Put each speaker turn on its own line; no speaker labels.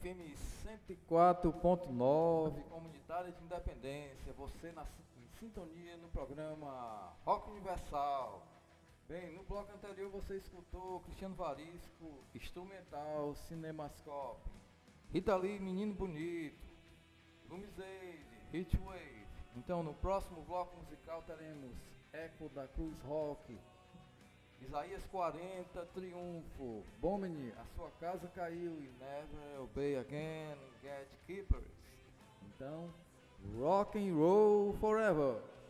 FM 104.9, Comunitária de Independência, você em sintonia no programa Rock Universal. Bem, no bloco anterior você escutou Cristiano Varisco, Instrumental, Cinemascope, Rita Lee, Menino Bonito, Lumiseide, Hitwave. Então no próximo bloco musical teremos Eco da Cruz Rock, Isaías 40, Triunfo, Bomini, A Sua Casa Caiu e Never Obey Again, Gatekeepers. Então, Rock and Roll Forever.